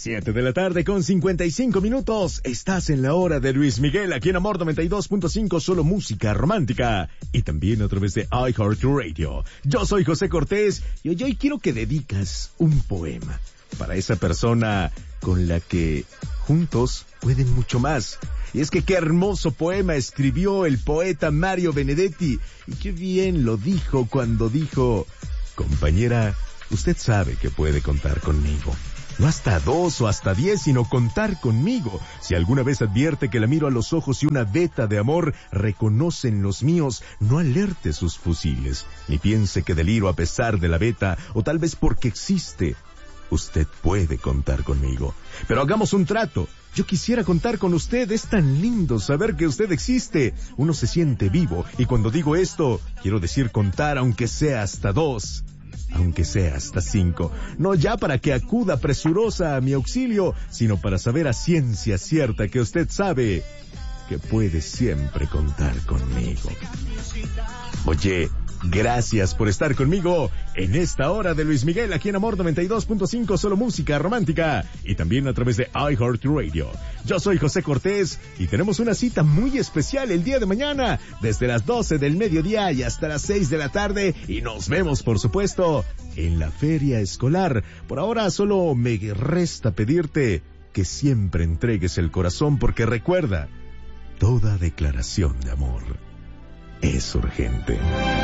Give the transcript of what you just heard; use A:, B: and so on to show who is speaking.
A: 7 de la tarde con 55 minutos. Estás en la hora de Luis Miguel, aquí en Amor 92.5, solo música romántica. Y también a través de iHeartRadio. Yo soy José Cortés y hoy quiero que dedicas un poema para esa persona con la que juntos pueden mucho más. Y es que qué hermoso poema escribió el poeta Mario Benedetti. Y qué bien lo dijo cuando dijo: compañera, usted sabe que puede contar conmigo. No hasta 2 o hasta 10, sino contar conmigo. Si alguna vez advierte que la miro a los ojos y una veta de amor reconocen los míos, no alerte sus fusiles, ni piense que deliro a pesar de la veta, o tal vez porque existe. Usted puede contar conmigo. Pero hagamos un trato. Yo quisiera contar con usted. Es tan lindo saber que usted existe. Uno se siente vivo. Y cuando digo esto, quiero decir contar aunque sea hasta 2. Aunque sea hasta 5. No ya para que acuda presurosa a mi auxilio, sino para saber a ciencia cierta que usted sabe que puede siempre contar conmigo. Oye, gracias por estar conmigo en esta hora de Luis Miguel, aquí en Amor 92.5, solo música romántica, y también a través de iHeartRadio. Yo soy José Cortés y tenemos una cita muy especial el día de mañana, desde las 12 del mediodía y hasta las 6 de la tarde, y nos vemos, por supuesto, en la feria escolar. Por ahora solo me resta pedirte que siempre entregues el corazón, porque recuerda, toda declaración de amor es urgente.